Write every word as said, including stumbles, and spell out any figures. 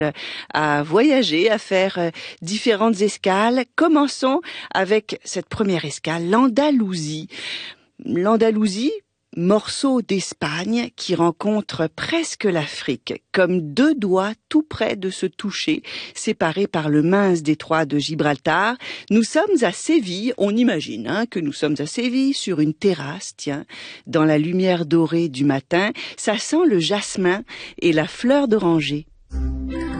à voyager, à faire euh, différentes escales. Commençons avec cette première escale, l'Andalousie. L'Andalousie, morceau d'Espagne qui rencontre presque l'Afrique, comme deux doigts tout près de se toucher, séparés par le mince détroit de Gibraltar. Nous sommes à Séville, on imagine hein, que nous sommes à Séville, sur une terrasse, tiens, dans la lumière dorée du matin. Ça sent le jasmin et la fleur d'oranger.